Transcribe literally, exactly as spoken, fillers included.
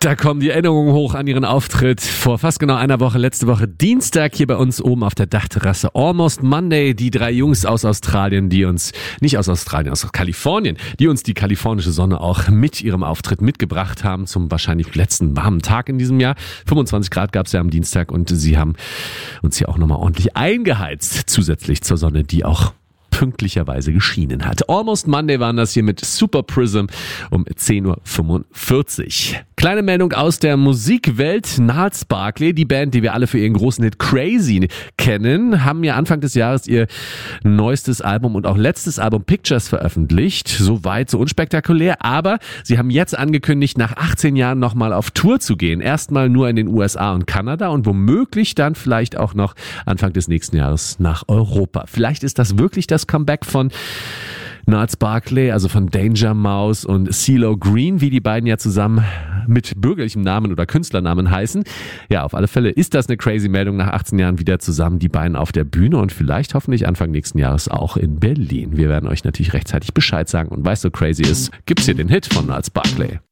Da kommen die Erinnerungen hoch an ihren Auftritt vor fast genau einer Woche, letzte Woche Dienstag hier bei uns oben auf der Dachterrasse. Almost Monday, die drei Jungs aus Australien, die uns, nicht aus Australien, aus Kalifornien, die uns die kalifornische Sonne auch mit ihrem Auftritt mitgebracht haben zum wahrscheinlich letzten warmen Tag in diesem Jahr. fünfundzwanzig Grad gab es ja am Dienstag und sie haben uns hier auch nochmal ordentlich eingeheizt, zusätzlich zur Sonne, die auch pünktlicherweise geschienen hat. Almost Monday waren das hier mit Super Prism um zehn Uhr fünfundvierzig. Kleine Meldung aus der Musikwelt. Gnarls Barkley, die Band, die wir alle für ihren großen Hit Crazy kennen, haben ja Anfang des Jahres ihr neuestes Album und auch letztes Album Pictures veröffentlicht. So weit, so unspektakulär, aber sie haben jetzt angekündigt, nach achtzehn Jahren nochmal auf Tour zu gehen. Erstmal nur in den U S A und Kanada und womöglich dann vielleicht auch noch Anfang des nächsten Jahres nach Europa. Vielleicht ist das wirklich das Comeback von Gnarls Barkley, also von Danger Mouse und CeeLo Green, wie die beiden ja zusammen mit bürgerlichem Namen oder Künstlernamen heißen. Ja, auf alle Fälle ist das eine crazy Meldung, nach achtzehn Jahren wieder zusammen die beiden auf der Bühne und vielleicht hoffentlich Anfang nächsten Jahres auch in Berlin. Wir werden euch natürlich rechtzeitig Bescheid sagen und weil es so crazy ist, gibt's hier den Hit von Gnarls Barkley.